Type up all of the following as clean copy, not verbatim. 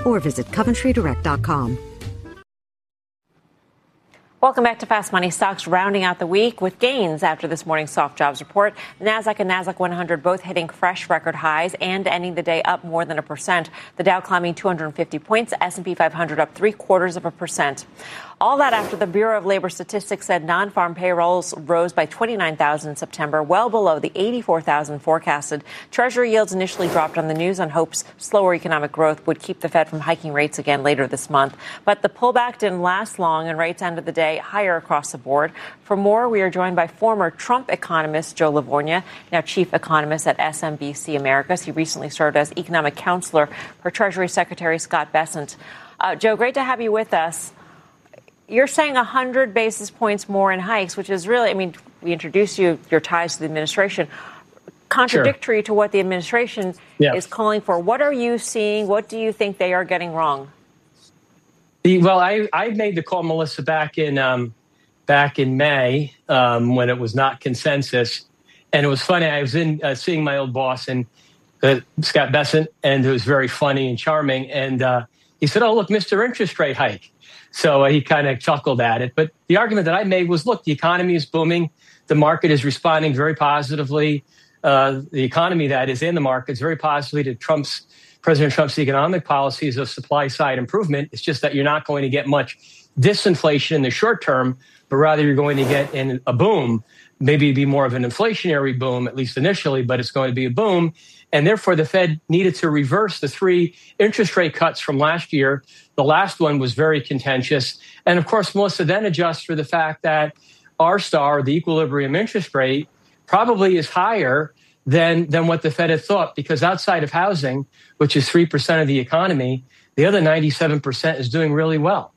or visit CoventryDirect.com. Welcome back to Fast Money. Stocks rounding out the week with gains after this morning's soft jobs report. NASDAQ and NASDAQ 100 both hitting fresh record highs and ending the day up more than 1%. The Dow climbing 250 points, S&P 500 up 0.75%. All that after the Bureau of Labor Statistics said non-farm payrolls rose by 29,000 in September, well below the 84,000 forecasted. Treasury yields initially dropped on the news on hopes slower economic growth would keep the Fed from hiking rates again later this month. But the pullback didn't last long, and rates ended the day higher across the board. For more, we are joined by former Trump economist Joe Livornia, now chief economist at SMBC Americas. He recently served as economic counselor for Treasury Secretary Scott Bessent. Joe, great to have you with us. You're saying 100 basis points more in hikes, which is really, I mean, we introduced your ties to the administration, contradictory to what the administration is calling for. What are you seeing? What do you think they are getting wrong? Well, I made the call, Melissa, back in May when it was not consensus. And it was funny. I was in seeing my old boss, and Scott Bessent, and it was very funny and charming. And he said, "Oh, look, Mr. Interest Rate Hike." So he kind of chuckled at it. But the argument that I made was, look, the economy is booming. The market is responding very positively. The economy that is in the markets very positively to President Trump's economic policies of supply side improvement. It's just that you're not going to get much disinflation in the short term, but rather you're going to get in a boom. Maybe it'd be more of an inflationary boom, at least initially, but it's going to be a boom. And therefore, the Fed needed to reverse the 3 interest rate cuts from last year. The last one was very contentious. And of course, Melissa, then adjusts for the fact that R-star, the equilibrium interest rate, probably is higher than what the Fed had thought, because outside of housing, which is 3% of the economy, the other 97% is doing really well.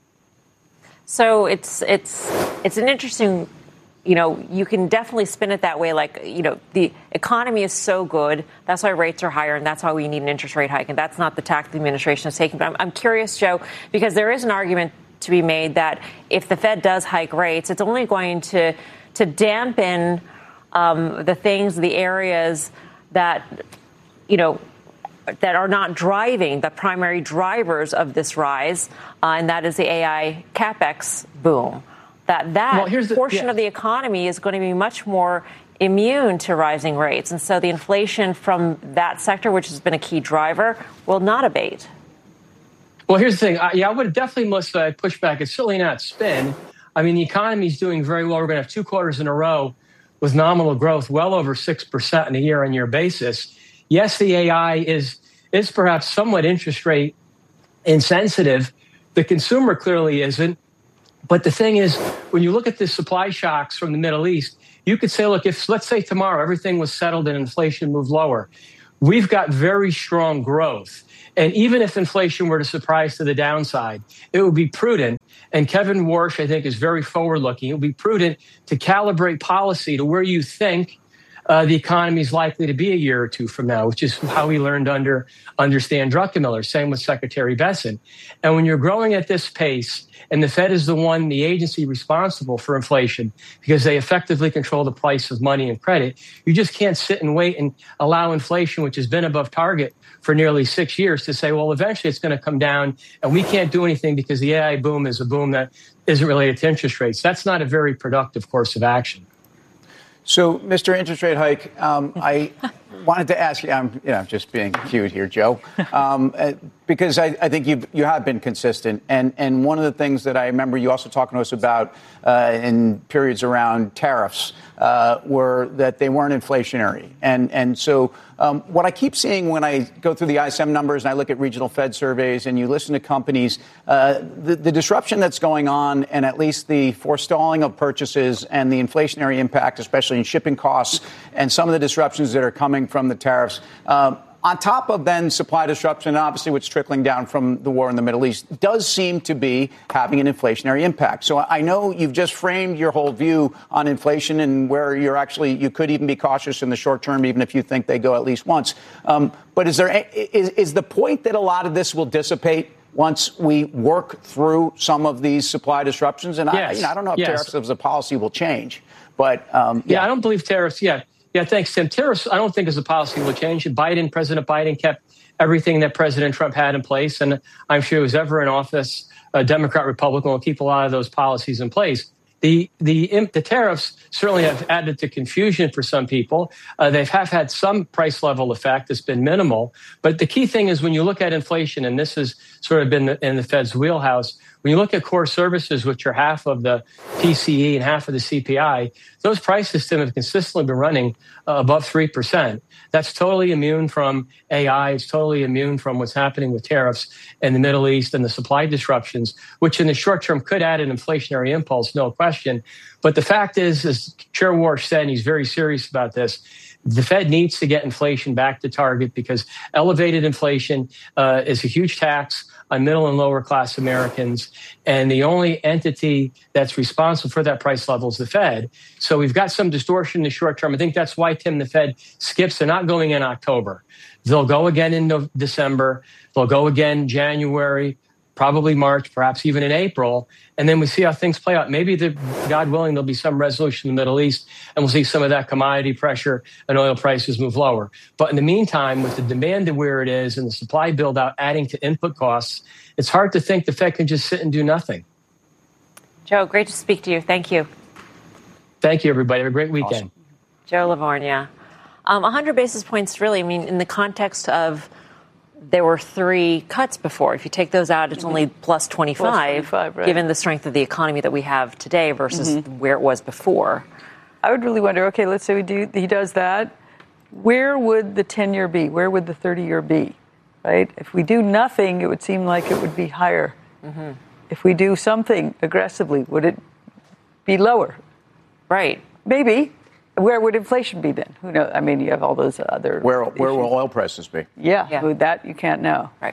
So it's an interesting, you can definitely spin it that way. Like, the economy is so good. That's why rates are higher. And that's why we need an interest rate hike. And that's not the tack the administration is taking. But I'm curious, Joe, because there is an argument to be made that if the Fed does hike rates, it's only going to dampen the areas that, that are not driving the primary drivers of this rise. And that is the AI CapEx boom. That portion of the economy is going to be much more immune to rising rates. And so the inflation from that sector, which has been a key driver, will not abate. Well, here's the thing. I would definitely push back. It's certainly not spin. I mean, the economy is doing very well. We're going to have 2 quarters in a row with nominal growth well over 6% on a year-on-year basis. Yes, the AI is perhaps somewhat interest rate insensitive. The consumer clearly isn't. But the thing is, when you look at the supply shocks from the Middle East, you could say, look, if let's say tomorrow everything was settled and inflation moved lower, we've got very strong growth. And even if inflation were to surprise to the downside, it would be prudent. And Kevin Warsh, I think, is very forward-looking. It would be prudent to calibrate policy to where you think the economy is likely to be a year or 2 from now, which is how we learned under Stan Druckenmiller. Same with Secretary Bessent. And when you're growing at this pace, and the Fed is the agency responsible for inflation because they effectively control the price of money and credit, you just can't sit and wait and allow inflation, which has been above target for nearly 6 years, to say, well, eventually it's going to come down and we can't do anything because the AI boom is a boom that isn't related to interest rates. That's not a very productive course of action. So, Mr. Interest Rate Hike, I wanted to ask you, I'm just being cute here, Joe, because I think you have been consistent. And one of the things that I remember you also talking to us about in periods around tariffs were that they weren't inflationary. And so what I keep seeing when I go through the ISM numbers and I look at regional Fed surveys and you listen to companies, the disruption that's going on and at least the forestalling of purchases and the inflationary impact, especially in shipping costs and some of the disruptions that are coming from the tariffs, on top of then supply disruption, obviously what's trickling down from the war in the Middle East, does seem to be having an inflationary impact. So I know you've just framed your whole view on inflation and where you could even be cautious in the short term, even if you think they go at least once. But is the point that a lot of this will dissipate once we work through some of these supply disruptions? And yes. I don't know if tariffs as a policy will change, but I don't believe tariffs yet. Yeah, thanks, Tim. Tariffs, I don't think is a policy will change. President Biden kept everything that President Trump had in place, and I'm sure who's ever in office, Democrat, Republican, will keep a lot of those policies in place. The tariffs certainly have added to confusion for some people. They have had some price level effect. It's been minimal. But the key thing is when you look at inflation, and this has sort of been in the Fed's wheelhouse, when you look at core services, which are half of the PCE and half of the CPI, those prices have consistently been running above 3%. That's totally immune from AI. It's totally immune from what's happening with tariffs in the Middle East and the supply disruptions, which in the short term could add an inflationary impulse, no question. But the fact is, as Chair Warsh said, and he's very serious about this, the Fed needs to get inflation back to target because elevated inflation is a huge tax on middle and lower class Americans. And the only entity that's responsible for that price level is the Fed. So we've got some distortion in the short term. I think that's why, Tim, the Fed skips. They're not going in October. They'll go again in December. They'll go again January, probably March, perhaps even in April. And then we see how things play out. Maybe, God willing, there'll be some resolution in the Middle East, and we'll see some of that commodity pressure and oil prices move lower. But in the meantime, with the demand to where it is and the supply build out adding to input costs, it's hard to think the Fed can just sit and do nothing. Joe, great to speak to you. Thank you. Thank you, everybody. Have a great weekend. Awesome. Joe Livornia. 100 basis points, really, I mean, in the context of there were 3 cuts before. If you take those out, it's only plus 25, right. Given the strength of the economy that we have today versus where it was before. I would really wonder, okay, let's say he does that. Where would the 10-year be? Where would the 30-year be? Right? If we do nothing, it would seem like it would be higher. Mm-hmm. If we do something aggressively, would it be lower? Right. Maybe. Where would inflation be then? Who knows? I mean, you have all those other Where issues. will oil prices be? Yeah. That you can't know. Right.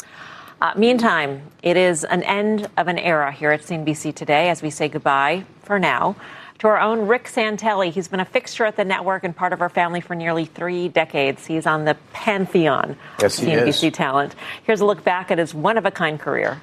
Meantime, it is an end of an era here at CNBC Today as we say goodbye, for now, to our own Rick Santelli. He's been a fixture at the network and part of our family for nearly 3 decades. He's on the pantheon of CNBC talent. Here's a look back at his one-of-a-kind career.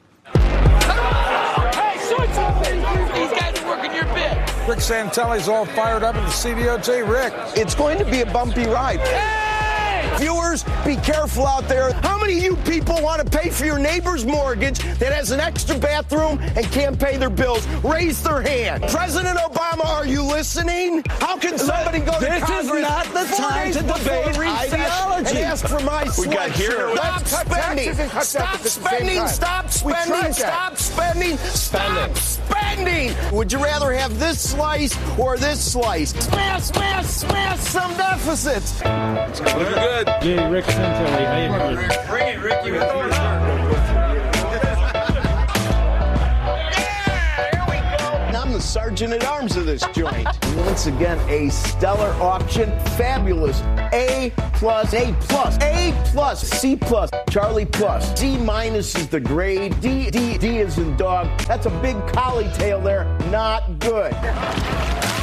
Rick Santelli's all fired up in the CBOT. Rick. It's going to be a bumpy ride. Hey! Viewers, be careful out there. How many of you people want to pay for your neighbor's mortgage that has an extra bathroom and can't pay their bills? Raise their hand. President Obama, are you listening? How can somebody go to Congress? This is not the time to debate ideology. And ask for my sweatshirt. Stop spending. Stop spending. Stop spending. Stop spending. Stop spending. Would you rather have this slice or this slice? Smash some deficits. Looking good. Yeah, Rick Santelli, how you doing? Bring it, Ricky. I'm the sergeant at arms of this joint. Once again, a stellar auction. Fabulous. A+, C+, Charlie plus. D- is the grade. D is in dog. That's a big collie tail there. Not good.